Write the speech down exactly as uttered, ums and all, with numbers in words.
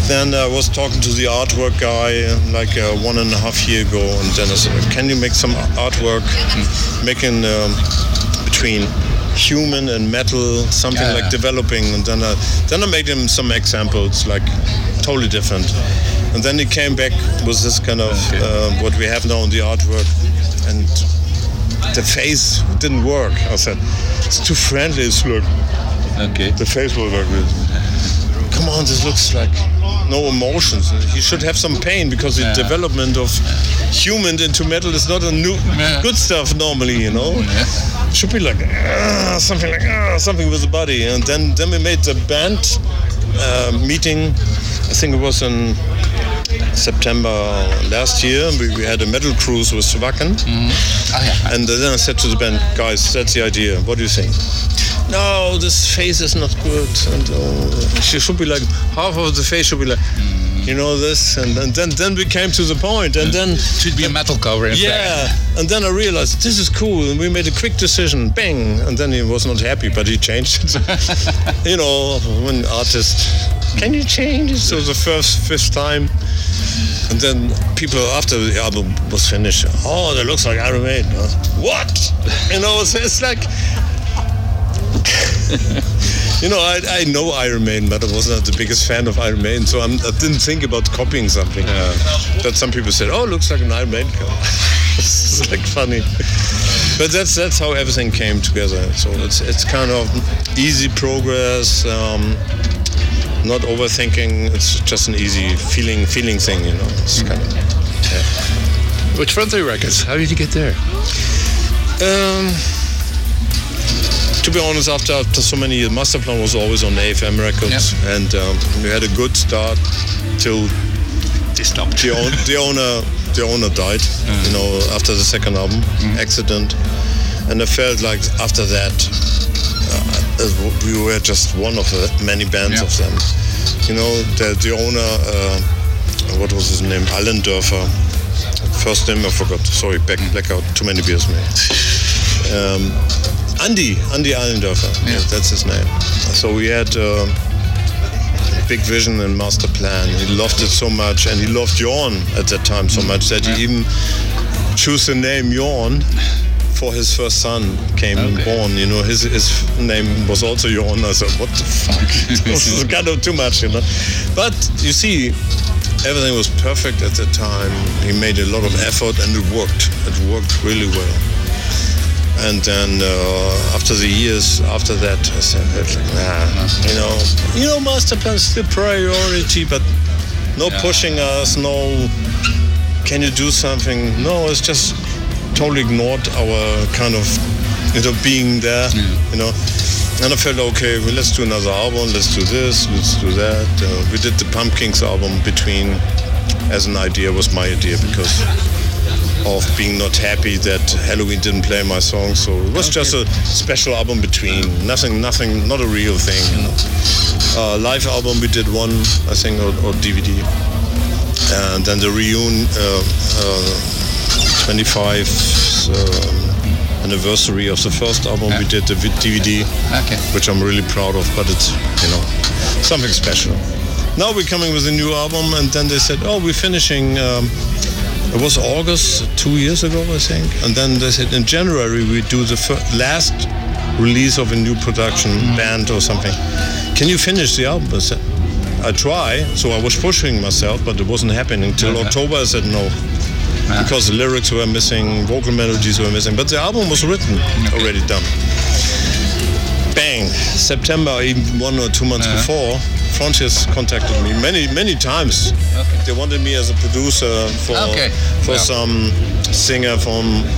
then I was talking to the artwork guy like uh, one and a half year ago, and then I said, can you make some artwork mm. making um, between human and metal, something yeah, like yeah. developing, and then I, then I made him some examples, like totally different. And then he came back with this kind of okay. uh, what we have now in the artwork, and the face didn't work. I said, it's too friendly, it's look. Okay. The face will work with. Come on, this looks like no emotions. He should have some pain, because the yeah. development of human into metal is not a new yeah. good stuff normally, you know. Yeah. It should be like uh, something like uh, something with the body. And then then we made the band uh, meeting. I think it was in September last year. We, we had a metal cruise with Wacken. Mm-hmm. Oh, yeah. And then I said to the band, guys, that's the idea. What do you think? No, this face is not good, and uh, she should be like half of the face should be like, mm. you know, this, and, and then then we came to the point, and then should be a metal cover. In yeah, fact. And then I realized this is cool, and we made a quick decision, bang, and then he was not happy, but he changed it. You know, when artist, can you change it? So the first fifth time, and then people after the album was finished, oh, that looks like Iron Maiden. Huh? What? You know, it's, it's like. You know, I, I know Iron Maiden, but I was not the biggest fan of Iron Maiden, so I'm, I didn't think about copying something. Yeah. But some people said, "Oh, looks like an Iron Maiden cover." It's like funny, but that's that's how everything came together. So it's it's kind of easy progress, um, not overthinking. It's just an easy feeling feeling thing, you know. It's kind of. Yeah. Which Frontier Records? How did you get there? Um. To be honest, after, after so many years, Masterplan was always on A F M Records, yep. and um, we had a good start till they stopped. The, own, the owner, the owner died. Mm. You know, after the second album, mm. Accident, and I felt like after that, uh, we were just one of the many bands yep. of them. You know, the the owner, uh, what was his name? Alan Dörfer. First name I forgot. Sorry, back, blackout. Too many beers, man. Um, Andy, Andy Allendorfer, yeah. yeah, that's his name. So we had uh, a big vision and master plan. He loved it so much, and he loved Jorn at that time so much that yeah. he even chose the name Jorn for his first son came okay. born. You know, his his name was also Jorn. I said, what the fuck? This is kind of too much, you know. But you see, everything was perfect at that time. He made a lot of effort, and it worked. It worked really well. And then uh, after the years after that, I said, like, nah, you know, you know, Masterplan is the priority, but no yeah. pushing us, no, can you do something? No, it's just totally ignored our kind of, you know, being there, yeah. you know. And I felt, okay, well, let's do another album, let's do this, let's do that. Uh, we did the Pumpkins album Between as an idea, was my idea, because of being not happy that Halloween didn't play my song, so it was okay. just a special album Between, nothing, nothing, not a real thing, you know. Uh, live album we did one, I think, or, or D V D, and then the reunion, uh, uh, twenty-five uh, anniversary of the first album, yeah. we did the D V D, okay. which I'm really proud of, but it's, you know, something special. Now we're coming with a new album, and then they said, oh, we're finishing. Um, It was August two years ago, I think. And then they said in January we do the fir- last release of a new production mm. band or something. Can you finish the album? I said, I try. So I was pushing myself, but it wasn't happening. Till okay. October I said no. Ah. Because the lyrics were missing, vocal melodies were missing. But the album was written, okay. already done. Bang! September, even one or two months uh-huh. before, Frontiers contacted me many, many times. Okay. They wanted me as a producer for okay. for yeah. some singer from